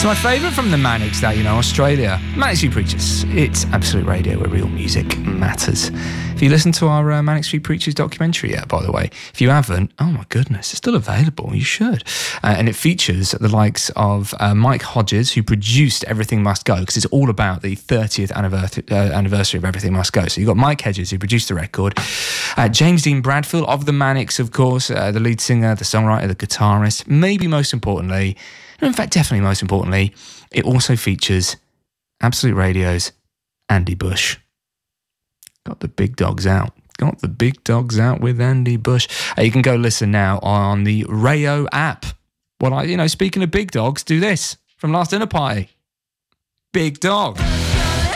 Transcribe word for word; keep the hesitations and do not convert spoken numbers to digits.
So my favourite from the Manics, that, you know, Australia. Manic Street Preachers. It's Absolute Radio where real music matters. If you listen to our uh, Manic Street Preachers documentary yet, by the way, if you haven't, oh my goodness, it's still available. You should. Uh, and it features the likes of uh, Mike Hodges, who produced Everything Must Go, because it's all about the thirtieth anniversary, uh, anniversary of Everything Must Go. So you've got Mike Hedges, who produced the record. Uh, James Dean Bradfield of the Manics, of course, uh, the lead singer, the songwriter, the guitarist. Maybe most importantly, in fact, definitely most importantly, it also features Absolute Radio's Andy Bush. Got the big dogs out. Got the big dogs out with Andy Bush. Uh, you can go listen now on the Rayo app. Well, I, you know, speaking of big dogs, do this from Last Dinner Party. Big Dog.